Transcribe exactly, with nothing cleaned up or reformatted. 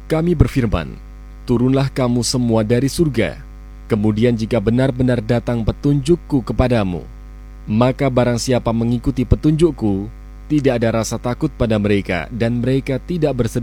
Kami berfirman, turunlah kamu semua dari surga. Kemudian jika benar-benar datang petunjukku kepadamu, maka barang siapa mengikuti petunjukku, tidak ada rasa takut pada mereka dan mereka tidak bersedih